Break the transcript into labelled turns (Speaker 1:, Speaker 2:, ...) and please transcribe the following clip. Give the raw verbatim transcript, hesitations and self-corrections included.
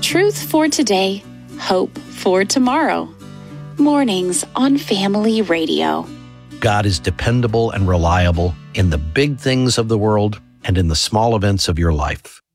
Speaker 1: Truth for today, hope for tomorrow. Mornings on Family Radio.
Speaker 2: God is dependable and reliable in the big things of the world and in the small events of your life.